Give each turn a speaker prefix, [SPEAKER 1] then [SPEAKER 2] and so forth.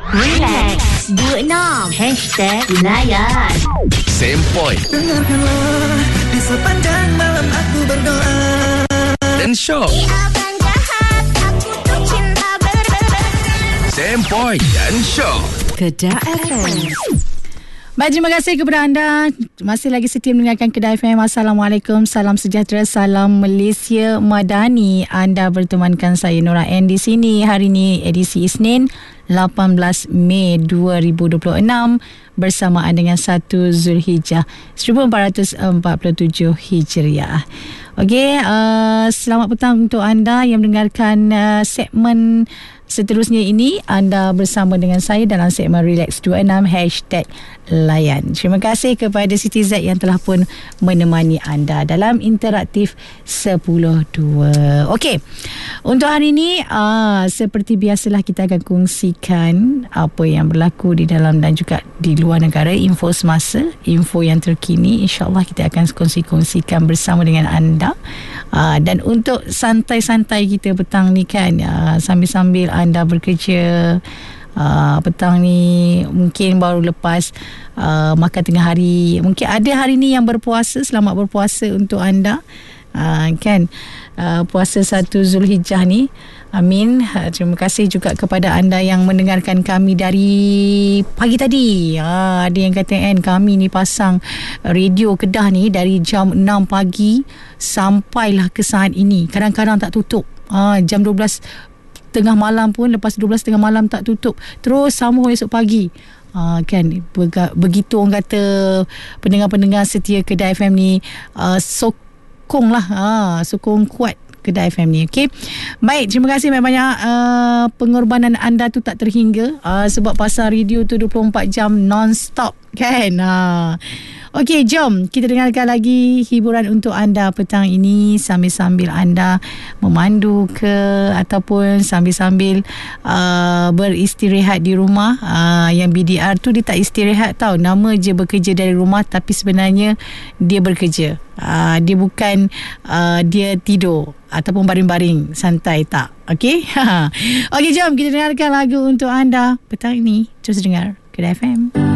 [SPEAKER 1] Relax 26 #Layan
[SPEAKER 2] Sempoi
[SPEAKER 3] Dengarkanlah di sepanjang malam aku berdoa
[SPEAKER 2] dan Syok.
[SPEAKER 1] Abang jahat, aku tuh cinta
[SPEAKER 2] Sempoi dan Syok.
[SPEAKER 4] Kedah FM.
[SPEAKER 5] Baik, terima kasih kepada anda masih lagi setia mendengarkan Kedah FM. Assalamualaikum, salam sejahtera, salam Malaysia Madani. Anda bertemankan saya Nora N di sini. Hari ini edisi Isnin 18 Mei 2026 bersamaan dengan 1 Zulhijjah 1447 Hijriah. Okey, selamat petang untuk anda yang mendengarkan segmen seterusnya ini. Anda bersama dengan saya dalam segmen Relax 26 #Layan. Terima kasih kepada Siti Z yang telah pun menemani anda dalam interaktif 10.2. Okey, untuk hari ini seperti biasalah kita akan kongsikan apa yang berlaku di dalam dan juga di luar negara, info semasa, info yang terkini. InsyaAllah kita akan kongsikan bersama dengan anda. Dan untuk santai-santai kita petang ni kan, sambil-sambil anda bekerja, petang ni mungkin baru lepas makan tengah hari, mungkin ada hari ni yang berpuasa. Selamat berpuasa untuk anda, kan, puasa 1 Zulhijjah ni. Amin. Terima kasih juga kepada anda yang mendengarkan kami dari pagi tadi. Ada yang kata kami ni pasang radio Kedah ni dari jam 6 pagi sampailah ke saat ini. Kadang-kadang tak tutup. Jam 12 tengah malam pun, lepas 12 tengah malam tak tutup. Terus sambung esok pagi. Kan, begitu orang kata pendengar-pendengar setia Kedah FM ni, sokong kuat Kedah FM ni. Okay, baik, terima kasih banyak-banyak. Pengorbanan anda tu tak terhingga, sebab pasang radio tu 24 jam non-stop kan. Okey, jom kita dengarkan lagi hiburan untuk anda petang ini, sambil-sambil anda memandu ke ataupun sambil-sambil beristirahat di rumah. Yang BDR tu dia tak istirahat tau, nama je bekerja dari rumah, tapi sebenarnya dia bekerja. Dia bukan dia tidur ataupun baring-baring santai, tak. Okey. Okey, jom kita dengarkan lagu untuk anda petang ini. Terus dengar Kedah FM.